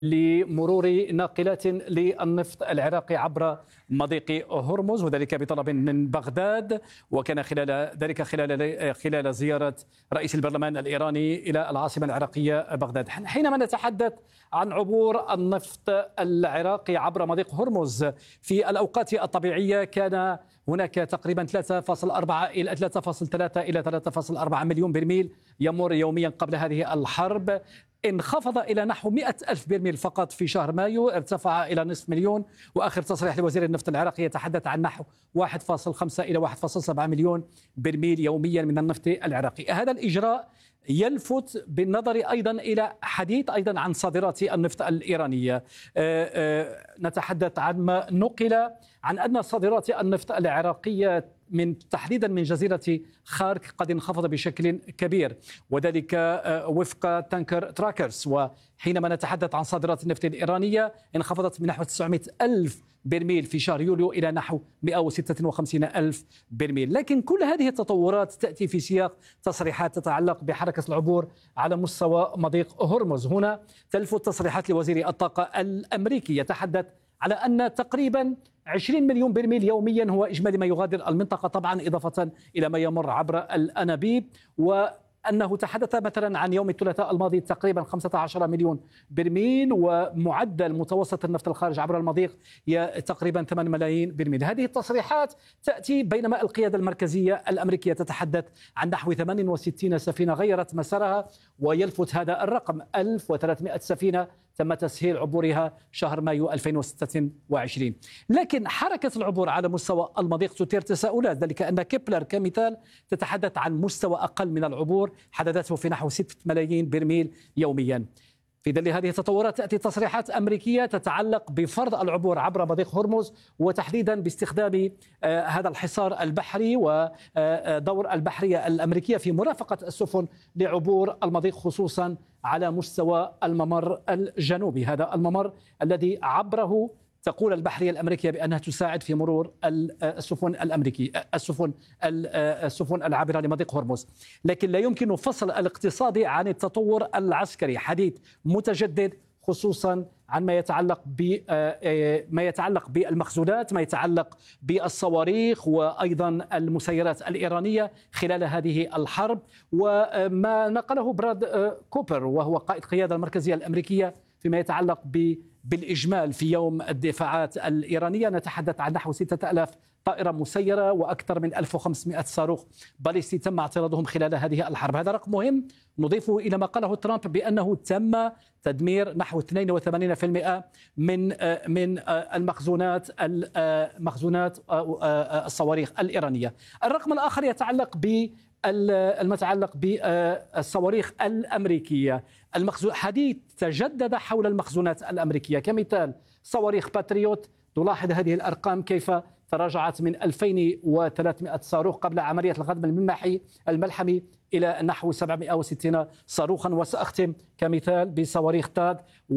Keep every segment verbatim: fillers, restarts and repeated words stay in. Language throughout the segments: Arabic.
لمرور ناقلات للنفط العراقي عبر مضيق هرمز، وذلك بطلب من بغداد. وكان خلال ذلك خلال خلال زيارة رئيس البرلمان الإيراني إلى العاصمة العراقية بغداد. حينما نتحدث عن عبور النفط العراقي عبر مضيق هرمز في الأوقات الطبيعية، كان هناك تقريبا ثلاثة فاصلة أربعة إلى ثلاثة فاصلة ثلاثة إلى ثلاثة فاصلة أربعة مليون برميل يمر يوميا قبل هذه الحرب. انخفض إلى نحو مئة ألف برميل فقط في شهر مايو، ارتفع إلى نصف مليون، وآخر تصريح لوزير النفط العراقي يتحدث عن نحو واحد فاصلة خمسة إلى واحد فاصلة سبعة مليون برميل يوميا من النفط العراقي. هذا الإجراء يلفت بالنظر أيضا إلى حديث أيضا عن صادرات النفط الإيرانية. نتحدث عن ما نقل عن أن صادرات النفط العراقية من تحديدا من جزيرة خارك قد انخفض بشكل كبير، وذلك وفق تانكر تراكرز. وحينما نتحدث عن صادرات النفط الإيرانية انخفضت من نحو تسعمئة ألف برميل في شهر يوليو إلى نحو مئة وستة وخمسين ألف برميل. لكن كل هذه التطورات تأتي في سياق تصريحات تتعلق بحركة العبور على مستوى مضيق هرمز. هنا تلفت تصريحات لوزير الطاقة الأمريكي يتحدث على أن تقريبا عشرين مليون برميل يوميا هو إجمالي ما يغادر المنطقة، طبعا إضافة إلى ما يمر عبر الأنابيب. وأنه تحدث مثلا عن يوم الثلاثاء الماضي تقريبا خمسة عشر مليون برميل، ومعدل متوسط النفط الخارج عبر المضيق تقريبا ثمانية ملايين برميل. هذه التصريحات تأتي بينما القيادة المركزية الأمريكية تتحدث عن نحو ثمانية وستين سفينة غيرت مسارها، ويلفت هذا الرقم ألف وثلاثمئة سفينة تم تسهيل عبورها شهر مايو ألفين وستة وعشرين. لكن حركة العبور على مستوى المضيق تثير تساؤلات، ذلك أن كيبلر كمثال تتحدث عن مستوى أقل من العبور حدثته في نحو ستة ملايين برميل يوميا. في ظل هذه التطورات تأتي تصريحات أمريكية تتعلق بفرض العبور عبر مضيق هرمز، وتحديدا باستخدام آه هذا الحصار البحري ودور البحرية الأمريكية في مرافقة السفن لعبور المضيق، خصوصا على مستوى الممر الجنوبي. هذا الممر الذي عبره تقول البحرية الأمريكية بأنها تساعد في مرور السفن الأمريكي السفن السفن العابرة لمضيق هرمز. لكن لا يمكن فصل الاقتصادي عن التطور العسكري، حديث متجدد خصوصا عن ما يتعلق بما يتعلق بالمخزونات، ما يتعلق بالصواريخ وأيضا المسيرات الإيرانية خلال هذه الحرب. وما نقله براد كوبر وهو قائد القيادة المركزية الأمريكية فيما يتعلق ب بالإجمال في يوم الدفاعات الإيرانية، نتحدث عن نحو ستة آلاف طائرة مسيرة وأكثر من ألف وخمسمئة صاروخ باليستي تم اعتراضهم خلال هذه الحرب. هذا رقم مهم نضيفه إلى ما قاله ترامب بأنه تم تدمير نحو اثنين وثمانين بالمئة من من المخزونات المخزونات الصواريخ الإيرانية. الرقم الآخر يتعلق ب المتعلق بالصواريخ الأمريكية. حديث تجدد حول المخزونات الأمريكية، كمثال صواريخ باتريوت. تلاحظ هذه الأرقام كيف تراجعت من ألفين وثلاثمئة صاروخ قبل عملية الغزو الملحمي الملحمي إلى نحو سبعمئة وستين صاروخا. وسأختم كمثال بصواريخ تاد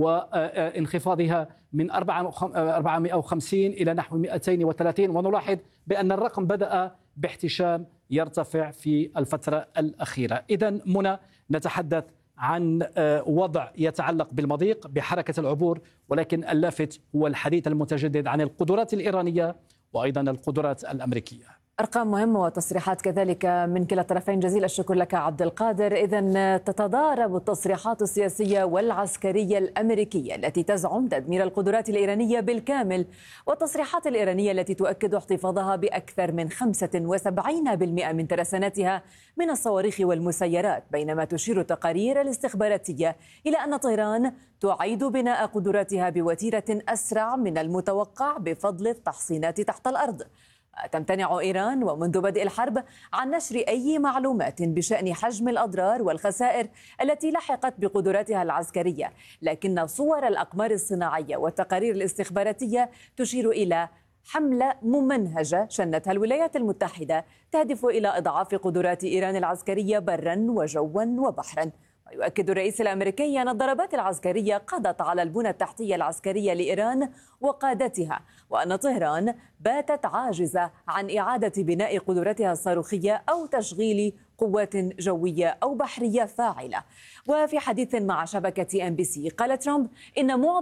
وانخفاضها من أربعمئة وخمسين إلى نحو مئتين وثلاثين، ونلاحظ بأن الرقم بدأ باحتشام يرتفع في الفترة الأخيرة. إذن منى نتحدث عن وضع يتعلق بالمضيق بحركة العبور، ولكن اللافت هو الحديث المتجدد عن القدرات الإيرانية وأيضا القدرات الأمريكية. أرقام مهمة وتصريحات كذلك من كلا الطرفين. جزيل الشكر لك عبد القادر. إذن تتضارب التصريحات السياسية والعسكرية الأمريكية التي تزعم تدمير القدرات الإيرانية بالكامل، والتصريحات الإيرانية التي تؤكد احتفاظها بأكثر من خمسة وسبعين بالمئة من ترسانتها من الصواريخ والمسيرات، بينما تشير التقارير الاستخباراتية إلى أن طهران تعيد بناء قدراتها بوتيرة أسرع من المتوقع بفضل التحصينات تحت الأرض. تمتنع إيران ومنذ بدء الحرب عن نشر أي معلومات بشأن حجم الأضرار والخسائر التي لحقت بقدراتها العسكرية، لكن صور الأقمار الصناعية والتقارير الاستخباراتية تشير إلى حملة ممنهجة شنتها الولايات المتحدة تهدف إلى إضعاف قدرات إيران العسكرية برا وجوا وبحرا. ويؤكد الرئيس الأمريكي أن الضربات العسكرية قضت على البنى التحتية العسكرية لإيران وقادتها، وأن طهران باتت عاجزة عن إعادة بناء قدرتها الصاروخية أو تشغيل قوات جوية أو بحرية فاعلة. وفي حديث مع شبكة إم بي سي قال ترامب إن معظم